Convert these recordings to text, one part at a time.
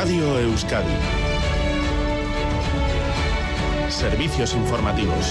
Radio Euskadi. Servicios informativos.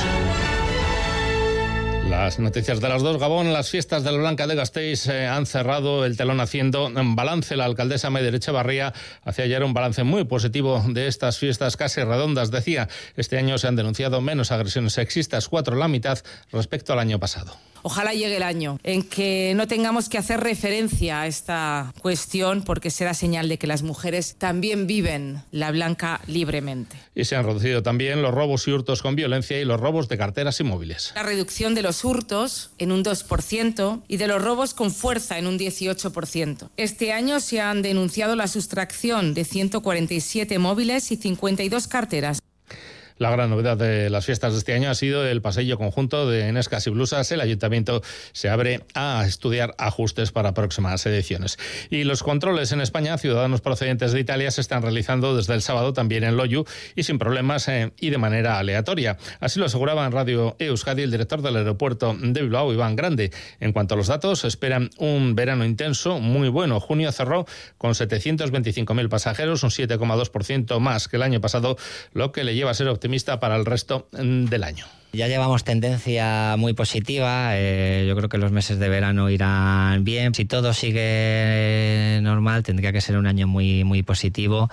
Las noticias de las 2. Gabón, las fiestas de la Blanca de Gasteiz han cerrado el telón haciendo un balance. La alcaldesa Maider Etxebarria hacía ayer un balance muy positivo de estas fiestas casi redondas. Decía, este año se han denunciado menos agresiones sexistas, 4 la mitad respecto al año pasado. Ojalá llegue el año en que no tengamos que hacer referencia a esta cuestión, porque será señal de que las mujeres también viven la Blanca libremente. Y se han reducido también los robos y hurtos con violencia y los robos de carteras y móviles. La reducción de los hurtos en un 2% y de los robos con fuerza en un 18%. Este año se han denunciado la sustracción de 147 móviles y 52 carteras. La gran novedad de las fiestas de este año ha sido el pasillo conjunto de Enescas y Blusas. El ayuntamiento se abre a estudiar ajustes para próximas ediciones. Y los controles en España, ciudadanos procedentes de Italia, se están realizando desde el sábado también en Loiu y sin problemas y de manera aleatoria. Así lo aseguraba en Radio Euskadi el director del aeropuerto de Bilbao, Iván Grande. En cuanto a los datos, esperan un verano intenso, muy bueno. Junio cerró con 725.000 pasajeros, un 7,2% más que el año pasado, lo que le lleva a ser optimista para el resto del año. Ya llevamos tendencia muy positiva, yo creo que los meses de verano irán bien. Si todo sigue normal, tendría que ser un año muy, muy positivo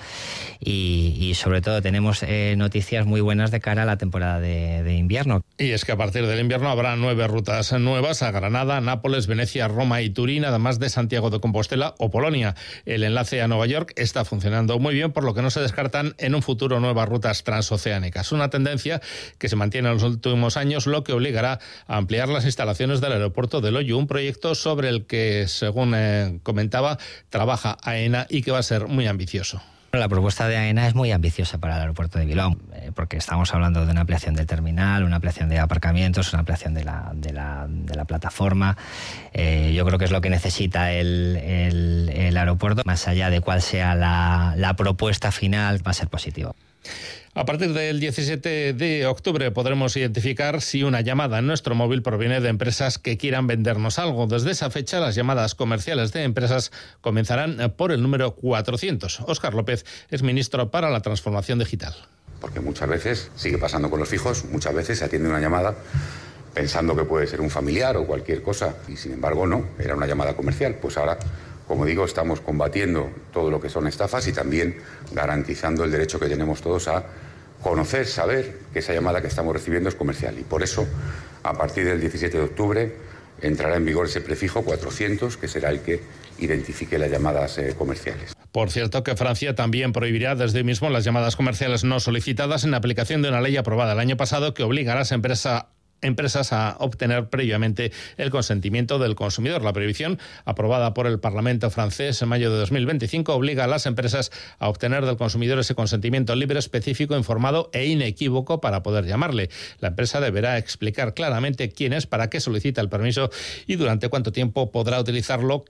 y sobre todo tenemos noticias muy buenas de cara a la temporada de invierno. Y es que a partir del invierno habrá 9 rutas nuevas a Granada, Nápoles, Venecia, Roma y Turín, además de Santiago de Compostela o Polonia. El enlace a Nueva York está funcionando muy bien, por lo que no se descartan en un futuro nuevas rutas transoceánicas. Una tendencia que se mantiene en los últimos años, lo que obligará a ampliar las instalaciones del aeropuerto de Loiu, un proyecto sobre el que, según comentaba, trabaja AENA y que va a ser muy ambicioso. La propuesta de AENA es muy ambiciosa para el aeropuerto de Bilbao, porque estamos hablando de una ampliación del terminal, una ampliación de aparcamientos, una ampliación de la plataforma. Yo creo que es lo que necesita el aeropuerto. Más allá de cuál sea la propuesta final, va a ser positivo. A partir del 17 de octubre podremos identificar si una llamada en nuestro móvil proviene de empresas que quieran vendernos algo. Desde esa fecha, las llamadas comerciales de empresas comenzarán por el número 400. Óscar López es ministro para la Transformación Digital. Porque muchas veces, sigue pasando con los fijos, muchas veces se atiende una llamada pensando que puede ser un familiar o cualquier cosa, y sin embargo no, era una llamada comercial. Pues ahora, como digo, estamos combatiendo todo lo que son estafas y también garantizando el derecho que tenemos todos a conocer, saber que esa llamada que estamos recibiendo es comercial. Y por eso, a partir del 17 de octubre, entrará en vigor ese prefijo 400, que será el que identifique las llamadas comerciales. Por cierto, que Francia también prohibirá desde hoy mismo las llamadas comerciales no solicitadas en aplicación de una ley aprobada el año pasado que obliga a las empresas a obtener previamente el consentimiento del consumidor. La prohibición, aprobada por el Parlamento francés en mayo de 2025, obliga a las empresas a obtener del consumidor ese consentimiento libre, específico, informado e inequívoco para poder llamarle. La empresa deberá explicar claramente quién es, para qué solicita el permiso y durante cuánto tiempo podrá utilizarlo,